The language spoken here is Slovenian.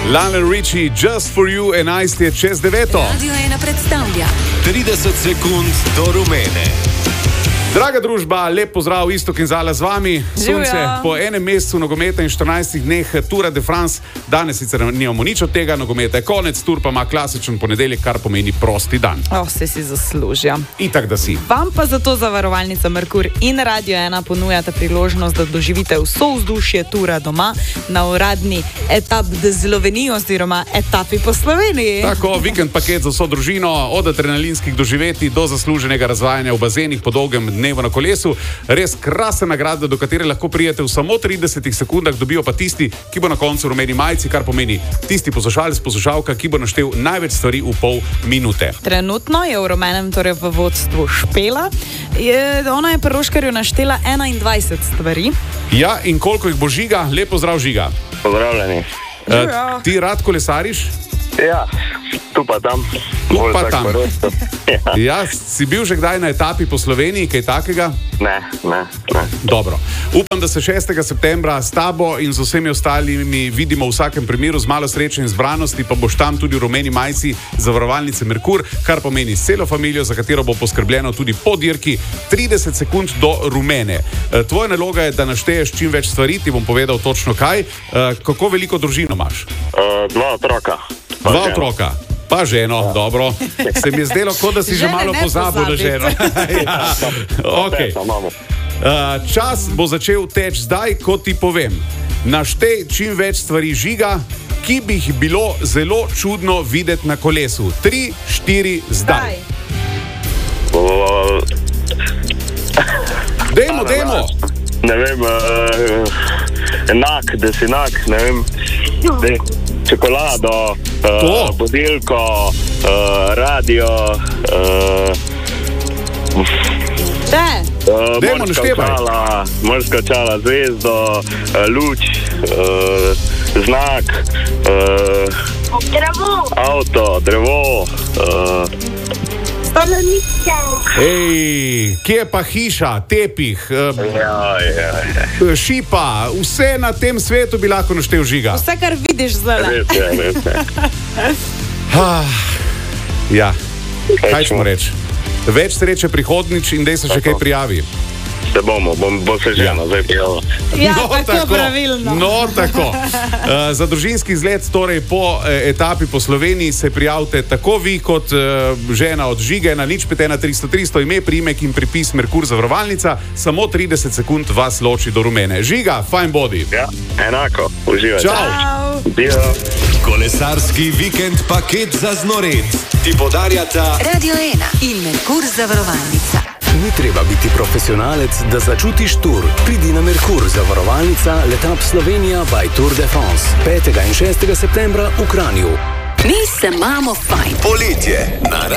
Lionel Richie, Just for You, 11 je čez 9. Radio 1 predstavlja 30 sekund do rumene. Draga družba, lep pozdrav, Iztok in Zala z vami. Sunce po enem mesecu nogometa in 14 dneh Tour de France. Danes sicer nimamo nič od tega, nogometa je konec, Tour pa ima klasičen ponedeljek, kar pomeni prosti dan. Vse si zaslužijo. Itak da si. Vam pa zato zavarovalnica Merkur in Radio 1 ponujata priložnost, da doživite vso vzdušje Tura doma na uradni etap de Slovenijo oziroma etapi po Sloveniji. Tako, vikend paket za vso družino, od adrenalinskih doživetij do zasluženega razvajanja v bazenih po dolgem dnevu na kolesu. Res krasna nagrada, do katere lahko prijete v samo 30 sekundah, dobijo pa tisti, ki bo na koncu v rumeni majici, kar pomeni tisti poslušalec, poslušalka, ki bo naštel največ stvari v pol minute. Trenutno je v rumenem, torej v vodstvu Špela. Ona je pri Roškarju naštela 21 stvari. Ja, in koliko jih bo Žiga? Lepo zdrav, Žiga. Pozdravljeni. Ti rad kolesariš? Ja, tu pa tam. Tu pa tam. Ja, si bil že kdaj na etapi po Sloveniji, kaj takega? Ne. Dobro. Upam, da se 6. septembra s tabo in z vsemi ostalimi vidimo v vsakem primeru z malo sreče in zbranosti, pa boš tam tudi v rumeni majici zavarovalnice Merkur, kar pomeni celo familijo, za katero bo poskrbljeno tudi po dirki. 30 sekund do rumene. Tvoja naloga je, da našteješ čim več stvari, ti bom povedal točno kaj. Kako veliko družino imaš? 2 otroka. 2 otroka. Pa ženo, dobro. Se mi je zdelo, kot da si že malo pozabil na ženo. Ja. Okay. Čas bo začel teči zdaj, ko ti povem. Naštej čim več stvari, Žiga, ki bi jih bilo zelo čudno videti na kolesu. 3, 4, zdaj. Dajmo. Ne vem, enak, ne vem. Čokolado, budilko, radio, morska čala, zvezdo, luč, znak, avto, drevo. Ej, kje je pa hiša, tepih, šipa, vse na tem svetu bi lahko naštel, Žiga. Vse, kar vidiš zdaj. Res. Ja, kaj ćemo reči? Več sreče prihodnič in dej se še kaj prijavi. Se bo se žena zdaj prijavila. Ja, tako pravilno. No, tako. Za družinski izlet, torej po etapi po Sloveniji, se prijavite tako vi kot žena od Žige na 051 300 ime, priimek in pripis Merkur zavarovalnica. Samo 30 sekund vas loči do rumene. Žiga, fajn bodi. Ja, enako. Uživajte. Čau. Kolesarski vikend paket za znored ti podarjata Radio 1 in Merkur zavarovalnica. Ni treba biti profesionalec, da začutiš Tour. Pridi na Merkur zavarovalnica Letap Slovenija by Tour de France 5. in 6. septembra v Kranju. Mi se imamo fajn. poletje na